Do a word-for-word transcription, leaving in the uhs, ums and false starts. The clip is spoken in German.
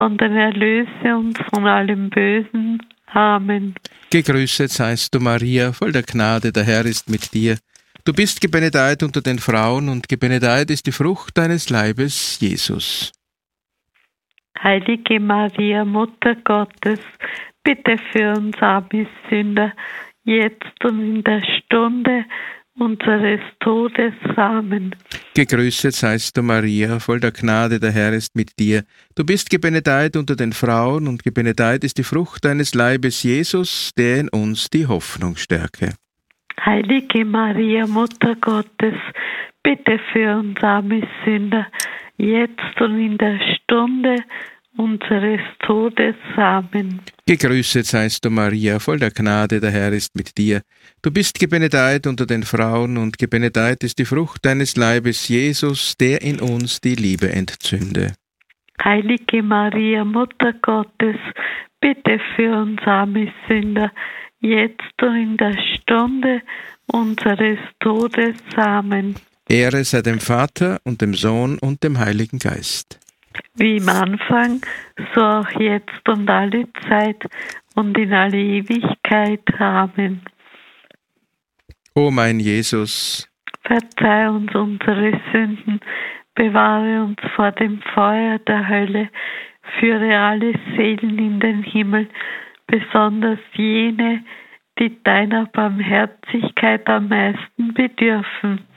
sondern erlöse uns von allem Bösen. Amen. Gegrüßet seist du, Maria, voll der Gnade, der Herr ist mit dir. Du bist gebenedeit unter den Frauen, und gebenedeit ist die Frucht deines Leibes, Jesus. Heilige Maria, Mutter Gottes, bitte für uns arme Sünder, jetzt und in der Stunde unseres Todes. Amen. Gegrüßet seist du, Maria, voll der Gnade, der Herr ist mit dir. Du bist gebenedeit unter den Frauen, und gebenedeit ist die Frucht deines Leibes, Jesus, der in uns die Hoffnung stärke. Heilige Maria, Mutter Gottes, bitte für uns arme Sünder, jetzt und in der Stunde unseres Todes. Amen. Gegrüßet seist du, Maria, voll der Gnade, der Herr ist mit dir. Du bist gebenedeit unter den Frauen, und gebenedeit ist die Frucht deines Leibes, Jesus, der in uns die Liebe entzünde. Heilige Maria, Mutter Gottes, bitte für uns arme Sünder, jetzt und in der Stunde unseres Todes. Amen. Ehre sei dem Vater und dem Sohn und dem Heiligen Geist. Wie im Anfang, so auch jetzt und alle Zeit und in alle Ewigkeit. Amen. O mein Jesus, verzeih uns unsere Sünden, bewahre uns vor dem Feuer der Hölle, führe alle Seelen in den Himmel, besonders jene, die deiner Barmherzigkeit am meisten bedürfen.